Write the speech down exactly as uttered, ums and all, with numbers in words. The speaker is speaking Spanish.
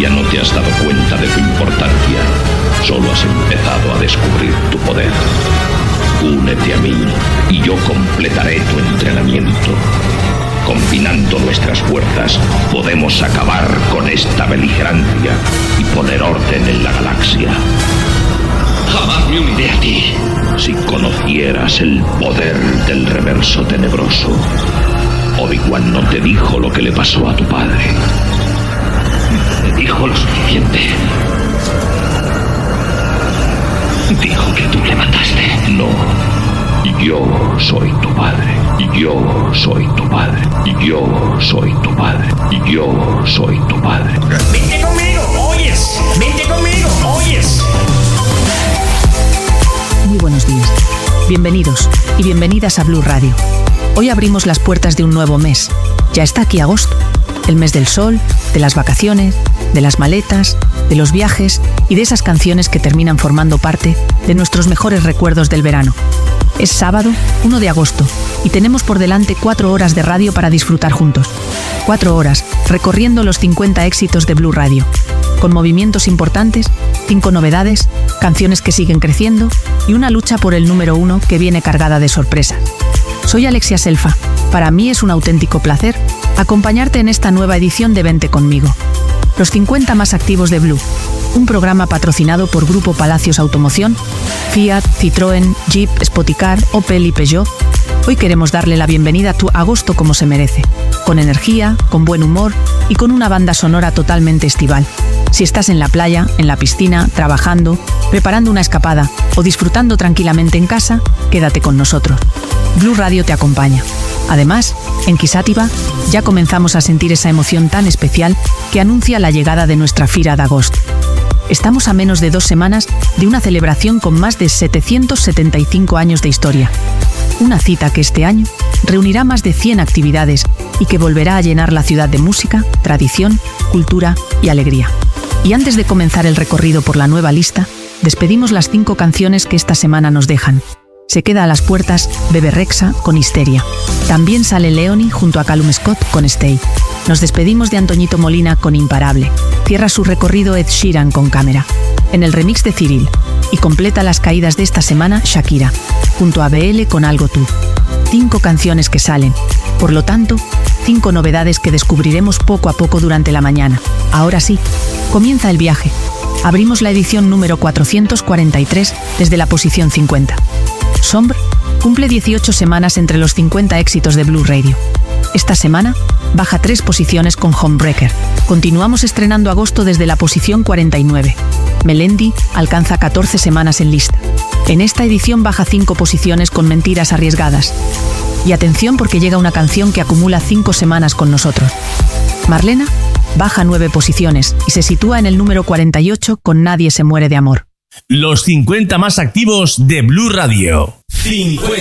Todavía no te has dado cuenta de tu importancia. Solo has empezado a descubrir tu poder. Únete a mí y yo completaré tu entrenamiento. Combinando nuestras fuerzas, podemos acabar con esta beligerancia y poner orden en la galaxia. Jamás me uniré a ti. Si conocieras el poder del reverso tenebroso, Obi-Wan no te dijo lo que le pasó a tu padre. Me dijo lo suficiente. Dijo que tú le mataste. No. Yo soy tu padre. Yo soy tu padre. Yo soy tu padre. Yo soy tu padre. Vente conmigo, oyes. Vente conmigo, oyes. Muy buenos días. Bienvenidos y bienvenidas a Blue Radio. Hoy abrimos las puertas de un nuevo mes. Ya está aquí agosto. El mes del sol, de las vacaciones, de las maletas, de los viajes y de esas canciones que terminan formando parte de nuestros mejores recuerdos del verano. Es sábado, primero de agosto, y tenemos por delante cuatro horas de radio para disfrutar juntos. Cuatro horas recorriendo los cincuenta éxitos de Blue Radio, con movimientos importantes, cinco novedades, canciones que siguen creciendo y una lucha por el número uno que viene cargada de sorpresas. Soy Alexia Selfa. Para mí es un auténtico placer acompañarte en esta nueva edición de Vente conmigo. Los cincuenta más activos de Blue, un programa patrocinado por Grupo Palacios Automoción, Fiat, Citroën, Jeep, Spoticar, Opel y Peugeot. Hoy queremos darle la bienvenida a tu agosto como se merece, con energía, con buen humor y con una banda sonora totalmente estival. Si estás en la playa, en la piscina, trabajando, preparando una escapada o disfrutando tranquilamente en casa, quédate con nosotros. Blue Radio te acompaña. Además, en Kisativa ya comenzamos a sentir esa emoción tan especial que anuncia la llegada de nuestra Fira de Agosto. Estamos a menos de dos semanas de una celebración con más de setecientos setenta y cinco años de historia. Una cita que este año reunirá más de cien actividades y que volverá a llenar la ciudad de música, tradición, cultura y alegría. Y antes de comenzar el recorrido por la nueva lista, despedimos las cinco canciones que esta semana nos dejan. Se queda a las puertas Bebe Rexha con Histeria. También sale Leoni junto a Callum Scott con Stay. Nos despedimos de Antoñito Molina con Imparable. Cierra su recorrido Ed Sheeran con Cámara, en el remix de Cyril. Y completa las caídas de esta semana Shakira, junto a B L con Algo Tú. Cinco canciones que salen. Por lo tanto, cinco novedades que descubriremos poco a poco durante la mañana. Ahora sí, comienza el viaje. Abrimos la edición número cuatrocientos cuarenta y tres desde la posición cincuenta. Sombre cumple dieciocho semanas entre los cincuenta éxitos de Blue Radio. Esta semana baja tres posiciones con Homebreaker. Continuamos estrenando agosto desde la posición cuarenta y nueve. Melendi alcanza catorce semanas en lista. En esta edición baja cinco posiciones con Mentiras Arriesgadas. Y atención porque llega una canción que acumula cinco semanas con nosotros. Marlena baja nueve posiciones y se sitúa en el número cuarenta y ocho con Nadie se muere de amor. Los cincuenta más activos de Blue Radio. cincuenta.